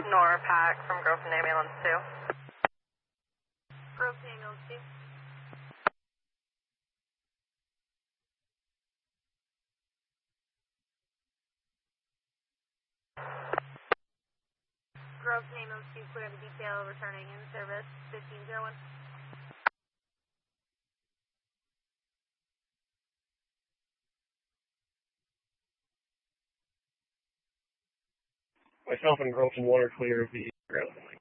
NORPAC from Groveton Ambulance 2. Groveton Ambulance 2. Groveton Ambulance 2, clear the detail, returning in service, 1501. Myself and Groveton 1 are clear of the ground.